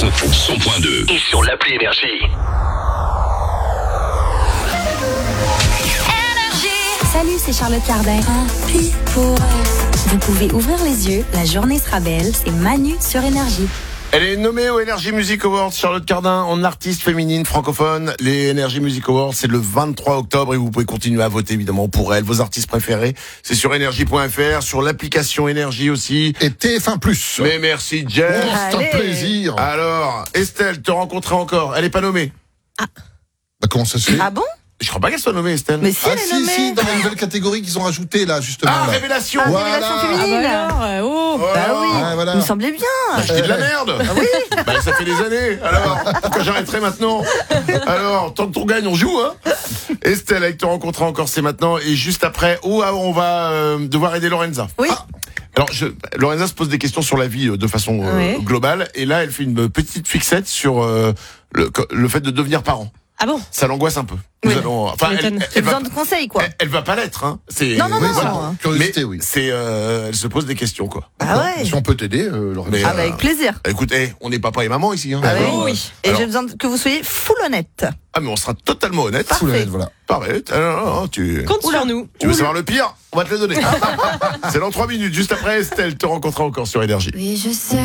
100.2 et sur l'appli Énergie. Salut, c'est Charlotte Cardin. Vous pouvez ouvrir les yeux, la journée sera belle. C'est Manu sur Énergie. Elle est nommée aux Energy Music Awards, Charlotte Cardin, en artiste féminine francophone. Les Energy Music Awards, c'est le 23 octobre et vous pouvez continuer à voter évidemment pour elle. Vos artistes préférés, c'est sur énergie.fr, sur l'application Énergie aussi. Et TF1+. Mais merci Jeff. Oh, c'est un plaisir. Alors, Estelle, te rencontrer encore. Elle est pas nommée. Bah, comment ça se fait? Ah bon? Je crois pas qu'elle soit nommée, Estelle. Mais si elle est si, nommée. si, dans la nouvelle catégorie qu'ils ont rajoutée là, justement. Ah, là. révélation. Voilà. Révélation féminine. Bah oui. Ah, voilà. Il me semblait bien. Bah, je dis de la merde. Ah oui. Bah, ça fait des années. Alors, pourquoi j'arrêterai maintenant? Alors, tant qu'on gagne, on joue, hein. Estelle, avec te rencontrer encore, c'est maintenant. Et juste après, on va devoir aider Lorenza. Oui. Alors, Lorenza se pose des questions sur la vie de façon globale. Et là, elle fait une petite fixette sur le fait de devenir parent. Ah bon? Ça l'angoisse un peu. Nous allons, enfin, J'ai besoin de conseils, quoi. Elle va pas l'être, hein. C'est, Non. Curiosité, mais oui. c'est, elle se pose des questions, quoi. Ah ouais. Si on peut t'aider, Lorenza. Mais, Ah bah avec plaisir. Écoute, on n'est papa et maman ici, hein. Ah Alors, oui. Et alors- j'ai besoin que vous soyez full honnête. Ah, mais on sera totalement honnête. Parfait. Soulève, voilà. Pareil. Tu Compte sur nous. veux savoir le pire? On va te le donner. C'est dans 3 minutes, juste après Estelle te rencontrera encore sur Énergie. Oui, je sais.